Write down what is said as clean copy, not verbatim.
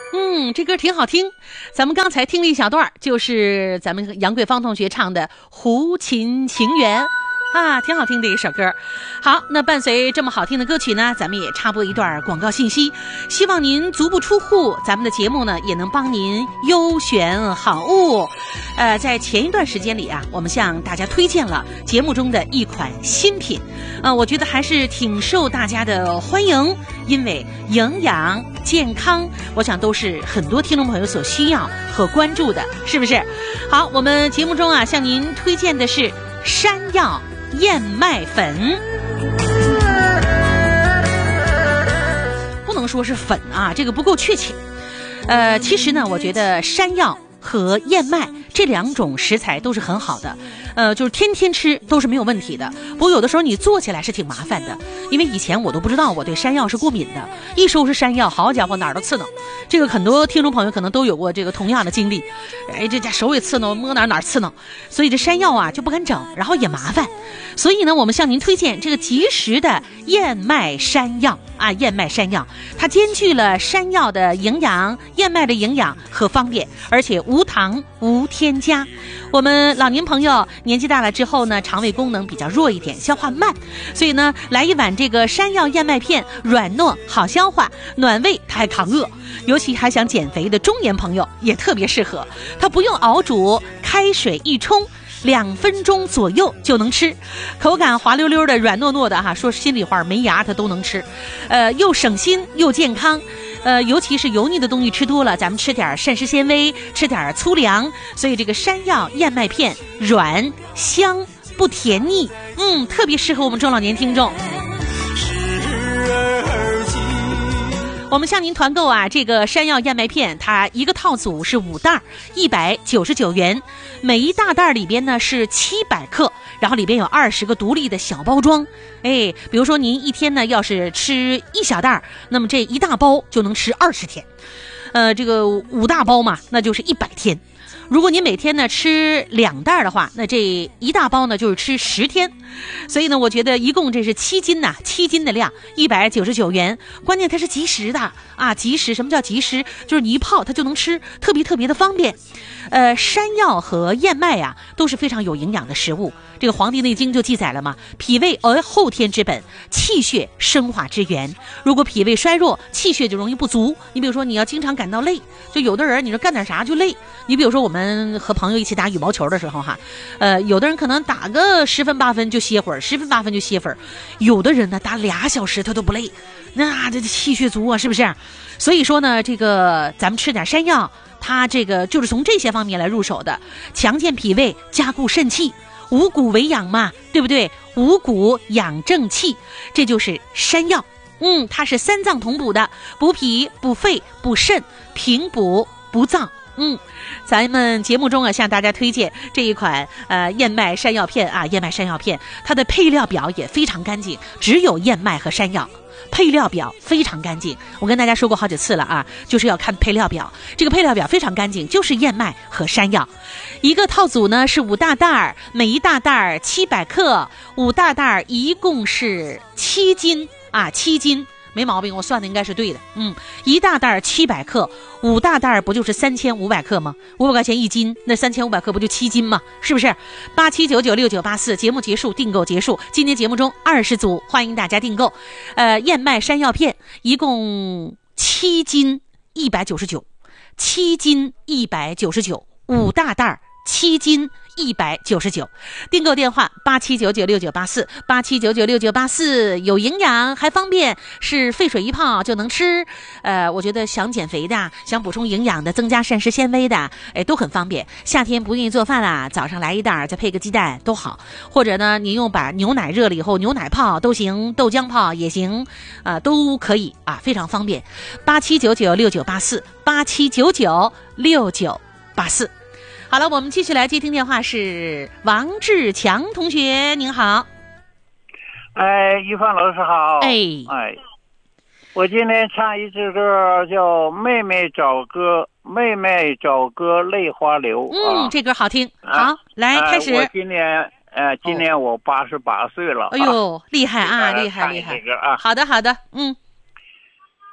这歌挺好听。咱们刚才听了一小段，就是咱们杨桂芳同学唱的《胡琴情缘》啊，挺好听的一首歌。好，那伴随这么好听的歌曲呢，咱们也插播一段广告信息。希望您足不出户，咱们的节目呢也能帮您优选好物。在前一段时间里啊，我们向大家推荐了节目中的一款新品，我觉得还是挺受大家的欢迎，因为营养健康，我想都是很多听众朋友所需要和关注的，是不是？好，我们节目中啊向您推荐的是山药燕麦粉。不能说是粉啊，这个不够确切。其实呢，我觉得山药和燕麦这两种食材都是很好的，就是天天吃都是没有问题的。不过有的时候你做起来是挺麻烦的，因为以前我都不知道我对山药是过敏的，一收拾山药，好家伙哪儿都刺挠。这个很多听众朋友可能都有过这个同样的经历，这家手也刺挠，摸哪儿刺挠，所以这山药啊就不敢整，然后也麻烦。所以呢，我们向您推荐这个即食的燕麦山药啊，燕麦山药，它兼具了山药的营养、燕麦的营养和方便，而且无糖无添加。我们老年朋友年纪大了之后呢，肠胃功能比较弱一点，消化慢，所以呢，来一碗这个山药燕麦片，软糯好消化，暖胃，它还抗饿。尤其还想减肥的中年朋友也特别适合，它不用熬煮，开水一冲，2分钟左右就能吃，口感滑溜溜的，软糯糯的哈。说心里话，没牙它都能吃，又省心又健康。尤其是油腻的东西吃多了，咱们吃点膳食纤维，吃点粗粮，所以这个山药燕麦片软香不甜腻，特别适合我们中老年听众。我们向您团购啊，这个山药燕麦片，它一个套组是5袋，199元，每一大袋里边呢是700克，然后里边有20个独立的小包装。比如说您一天呢要是吃1小袋，那么这一大包就能吃20天，这个5大包嘛，那就是100天。如果您每天呢吃2袋的话，那这一大包呢就是吃10天。所以呢，我觉得一共这是7斤呐，7斤的量，199元。关键它是即食的啊，即食。什么叫即食？就是你一泡它就能吃，特别的方便。山药和燕麦啊都是非常有营养的食物。这个《黄帝内经》就记载了嘛，脾胃而后天之本，气血生化之源。如果脾胃衰弱，气血就容易不足。你比如说你要经常感到累，就有的人你说干点啥就累。你比如说我们和朋友一起打羽毛球的时候哈，有的人可能打个10分8分就歇会儿，10分8分就歇会儿，有的人呢打2小时他都不累，那这气血足啊，是不是？所以说呢，这个咱们吃点山药，它这个就是从这些方面来入手的，强健脾胃，加固肾气，五谷为养嘛，对不对？五谷养正气，这就是山药。它是3脏同补的，补脾补肺补肾，平补补脏。咱们节目中啊向大家推荐这一款燕麦山药片啊，燕麦山药片，它的配料表也非常干净，只有燕麦和山药。配料表非常干净，我跟大家说过好几次了啊，就是要看配料表。这个配料表非常干净，就是燕麦和山药。一个套组呢是5大袋，每一大袋700克，5大袋一共是7斤啊，7斤。没毛病，我算的应该是对的。一大袋700克，5大袋不就是3500克吗？500块钱1斤，那3500克不就7斤吗？是不是？87996984，节目结束，订购结束。今天节目中20组，欢迎大家订购。燕麦山药片一共7斤199，7斤199，5大袋7斤199，订购电话87996984，87996984，有营养还方便，是沸水一泡就能吃。我觉得想减肥的，想补充营养的，增加膳食纤维的，都很方便。夏天不愿意做饭啦，早上来一袋，再配个鸡蛋都好。或者呢，你用把牛奶热了以后，牛奶泡都行，豆浆泡也行，都可以啊，非常方便。87996984，87996984。好了，我们继续来接听电话，是王志强同学，您好。 于芳老师好。我今天唱一支歌叫《妹妹找歌》，妹妹找歌泪花流。 这歌好听。好，来开始。 我今年我88岁了。 哎呦，厉害啊，厉害。 这歌啊。 好的。